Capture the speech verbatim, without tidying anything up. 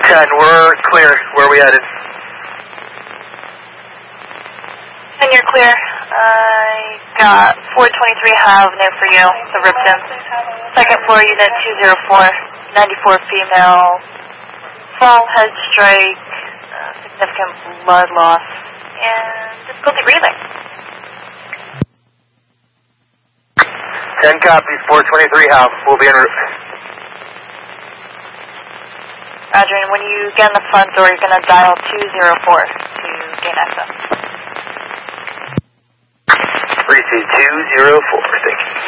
ten, we're clear. Where are we headed? ten, you're clear. I got four twenty-three Havner for you, the Ripton. Second floor, unit two zero four, ninety-four female, fall, head strike, uh, significant blood loss, and difficulty breathing. ten copies, four twenty-three Hav. We'll be en route. Roger, and when you get in the front door, you're going to dial two zero four to gain access. three C two zero four, thank you.